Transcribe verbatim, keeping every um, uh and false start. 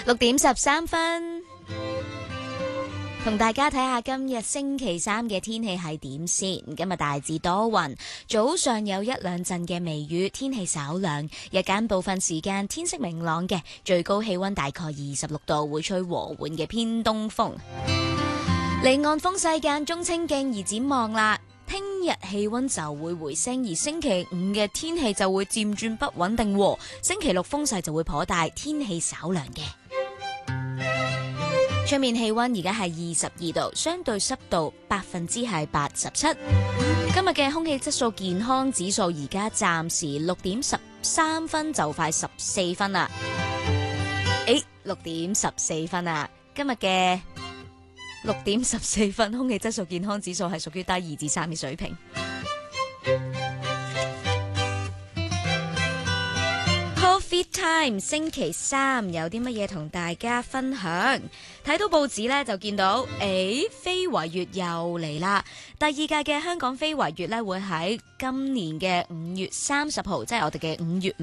六點十三分，同大家睇下今日星期三嘅天氣係點先。今日大致多雲，早上有一兩陣嘅微雨，天氣稍涼，日間部分時間天色明朗嘅，最高氣溫大概二十六度，會吹和緩嘅偏東風。離岸風勢間中清勁，而展望啦，聽日氣溫就會回升，而星期五嘅天氣就會漸轉不穩定，星期六風勢就會頗大，天氣稍涼嘅。出面氣溫而家係二十二度，相對濕度百分之係八十七。今日嘅空氣質素健康指數而家暫時六點十三分，就快十四分啦。誒，六點十四分啊！今日嘅六點十四分，空氣質素健康指數係屬於低二至三嘅水平。Coffee Time 星期三有啲乜嘢同大家分享？睇到報紙呢，就見到，誒，非遺月又嚟啦！第二屆嘅香港非遺月呢，會喺今年嘅五月三十號，即係我哋嘅五月